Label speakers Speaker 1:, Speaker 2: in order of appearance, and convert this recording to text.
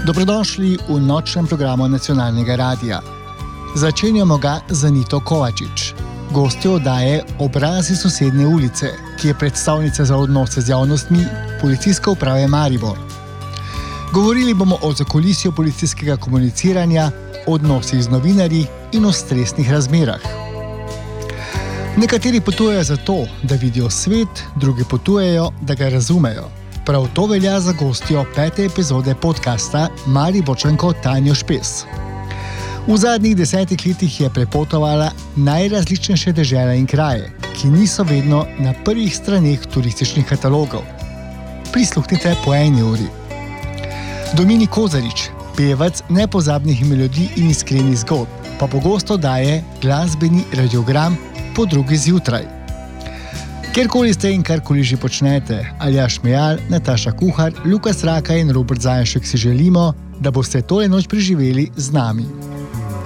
Speaker 1: Dobrodošli v nočnem programu Nacionalnega radia. Začenjamo ga z Anito Kovačič, gostjo oddaje Obrazi sosednje ulice, ki je predstavnica za odnose z javnostmi Policijske uprave Maribor. Govorili bomo o zakulisju policijskega komuniciranja, odnosih z novinarji in o stresnih razmerah. Nekateri potujejo zato, da vidijo svet, drugi potujejo, da ga razumejo. Prav to velja za gostjo 5. epizode podcasta Mariborčanko Tanjo Špes. V zadnjih 10 letih je prepotovala najrazličnejše dežele in kraje, ki niso vedno na prvih straneh turističnih katalogov. Prisluhnite po 1 uri. Domini Kozarič, pevec nepozabnih melodij in iskrenih zgodb, pa pogosto daje glasbeni radiogram po 2. zjutraj. Kjerkoli ste in karkoli že počnete, Aljaž Mejal, Nataša Kuhar, Lukas Raka in Robert Zajanšek si želimo, da boste tole noč preživeli z nami.